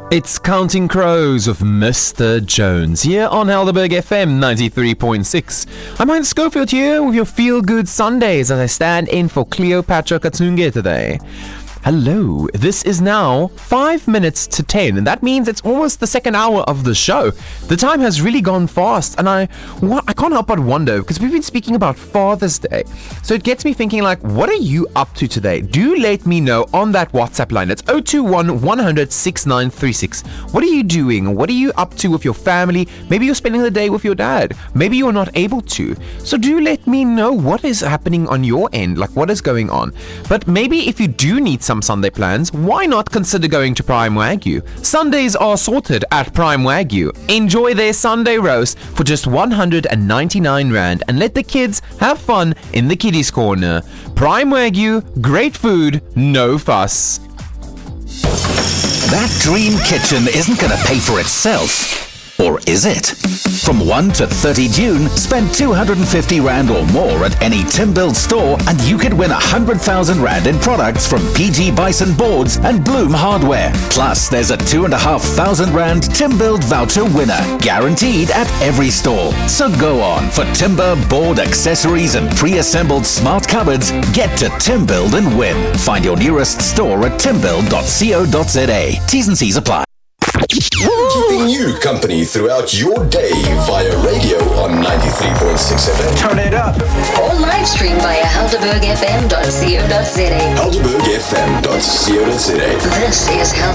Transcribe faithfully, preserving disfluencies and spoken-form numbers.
It's Counting Crows with Mister Jones here on Helderberg F M ninety-three point six. I'm Heinz Schofield here with your Feel Good Sundays as I stand in for Cleopatra Katsunge today. Hello, this is now five minutes to ten, and that means it's almost the second hour of the show. The time has really gone fast, and I what, I can't help but wonder, because we've been speaking about Father's Day, so it gets me thinking, like, what are you up to today? Do let me know on that WhatsApp line. It's zero two one, one hundred, sixty-nine thirty-six. What are you doing? What are you up to with your family? Maybe you're spending the day with your dad. Maybe you're not able to. So do let me know what is happening on your end, like what is going on. But maybe if you do need some Sunday plans, why not consider going to Prime Wagyu? Sundays are sorted at Prime Wagyu. Enjoy their Sunday roast for just one hundred ninety-nine rand and let the kids have fun in the kiddies corner. Prime Wagyu, great food, no fuss. That dream kitchen isn't going to pay for itself. Or is it? From first to thirtieth June, spend two hundred fifty rand or more at any Timbuild store and you could win one hundred thousand rand in products from P G Bison Boards and Bloom Hardware. Plus, there's a two thousand five hundred rand Timbuild voucher winner, guaranteed at every store. So go on, for timber, board, accessories and pre-assembled smart cupboards, get to Timbuild and win. Find your nearest store at timbuild dot co dot za. T's and C's apply. Keeping you company throughout your day via radio on ninety-three point six F M. Turn it up. Or live stream via helderberg f m dot co dot za. helderberg f m dot co dot za. This is Helderberg.